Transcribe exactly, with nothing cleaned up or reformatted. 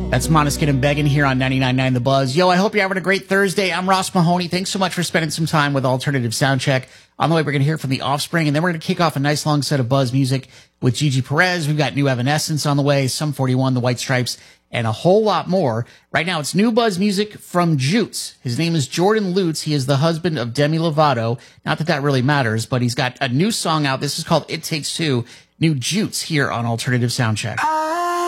That's Måneskin and Beggin' here on ninety-nine point nine The Buzz. Yo, I hope you're having a great Thursday. I'm Ross Mahoney. Thanks so much for spending some time with Alternative Soundcheck. On the way, we're going to hear from The Offspring, and then we're going to kick off a nice long set of Buzz music with Gigi Perez. We've got new Evanescence on the way, Sum forty-one, The White Stripes, and a whole lot more. Right now, it's new Buzz music from Jutes. His name is Jordan Lutz. He is the husband of Demi Lovato. Not that that really matters, but he's got a new song out. This is called It Takes Two. New Jutes here on Alternative Soundcheck. I